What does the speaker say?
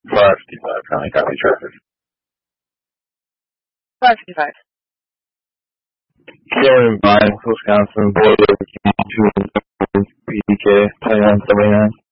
555, currently copy traffic. 555. Karen Vine, Wisconsin, border to PDK, 2179.